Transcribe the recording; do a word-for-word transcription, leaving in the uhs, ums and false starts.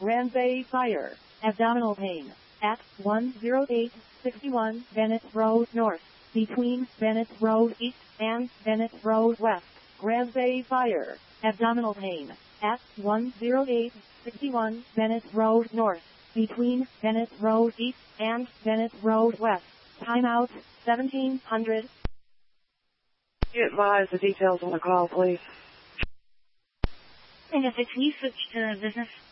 Ramsay Fire. Abdominal pain. At one oh eight sixty-one Bennett Road North. Between Bennett Road East and Bennett Road West. Ramsay Fire. Abdominal pain. At one oh eight sixty-one Bennett Road North. Between Bennett Road East and Bennett Road West. Timeout, seventeen hundred. Advise the details on the call, please. And if it's you switch to business.